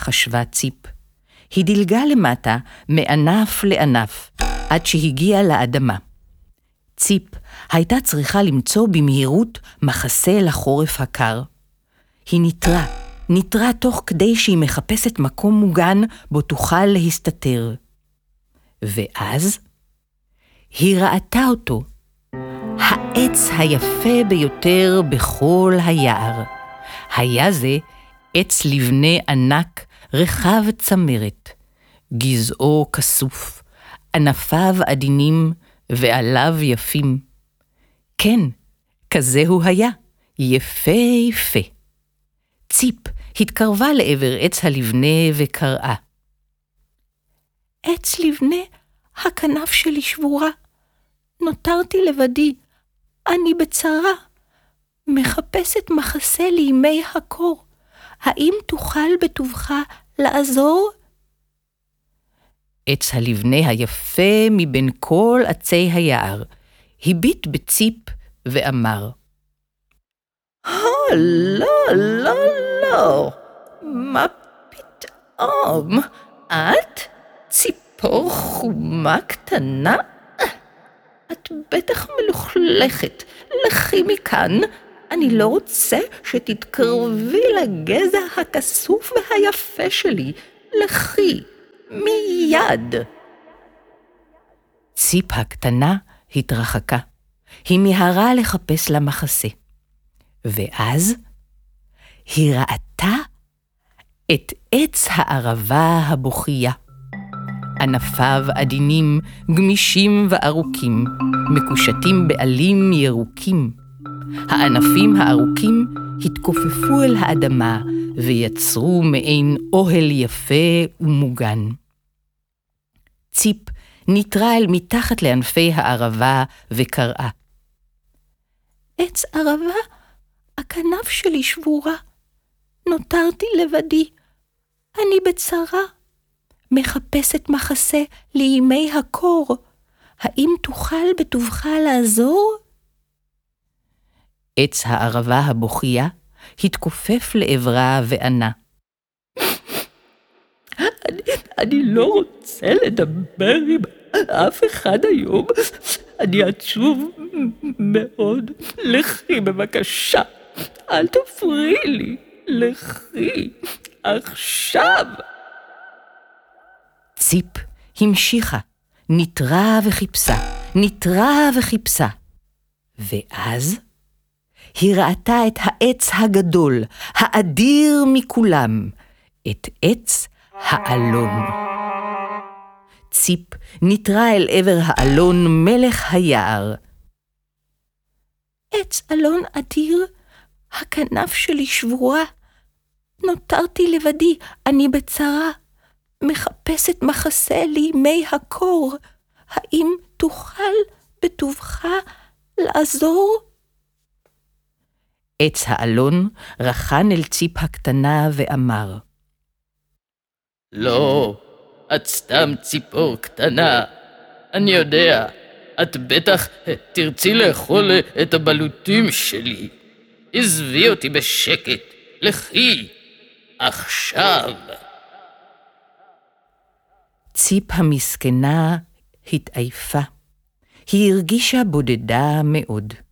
חשבה ציפ. היא דילגה למטה מענף לענף, עד שהגיעה לאדמה. ציפ הייתה צריכה למצוא במהירות מחסה לחורף הקר. היא ניטרה תוך כדי שהיא מחפשת מקום מוגן בו תוכל להסתתר. ואז היא ראתה אותו, העץ היפה ביותר בכל היער. היה זה עץ לבנה ענק רחב צמרת, גזעו כסוף, ענפיו עדינים ועליו יפים. כן, כזה הוא היה, יפה. ציפ התקרבה לעבר עץ הלבנה וקראה. עץ לבנה, הכנף שלי שבורה. נותרתי לבדי, אני בצרה. מחפשת מחסה לימי הקור. האם תוכל בטובך לעזור? עץ הלבנה היפה מבין כל עצי היער, הביט בציפ ואמר, לא, מה פתאום? את ציפור חומה קטנה? את בטח מלוכלכת, לכי מכאן. אני לא רוצה שתתקרבי לגזע הכסוף והיפה שלי. לכי, מיד. ציפ הקטנה התרחקה. היא מיהרה לחפש לה מחסה. ואז היא ראתה את עץ הערבה הבוכייה. ענפיו עדינים, גמישים וארוכים, מקושטים בעלים ירוקים. הענפים הארוכים התכופפו אל האדמה ויצרו מעין אוהל יפה ומוגן. ציפ ניטרה אל מתחת לענפי הערבה וקראה. עץ ערבה, הכנף שלי שבורה. נותרתי לבדי, אני בצרה. מחפשת מחסה לימי הקור. האם תוכל בטובך לעזור? עץ הערבה הבוכייה התכופף לעברה וענה. אני לא רוצה לדבר עם אף אחד היום. אני עצוב מאוד. לכי בבקשה, אל תפריעי לי. לכי, עכשיו. ציפ המשיכה, ניטרה וחיפשה. ואז היא ראתה את העץ הגדול, האדיר מכולם, את עץ האלון. ציפ ניטרה אל עבר האלון מלך היער. עץ אלון אדיר, הכנף שלי שבורה. נותרתי לבדי, אני בצרה. מחפשת מחסה לימי הקור. האם תוכל בטובך לעזור? עץ האלון רחן אל ציפ הקטנה ואמר, לא, את סתם ציפור קטנה. אני יודע, את בטח תרצי לאכול את הבלוטים שלי. עזבי אותי בשקט, לכי, עכשיו. ציפ המסכנה התעייפה. היא הרגישה בודדה מאוד.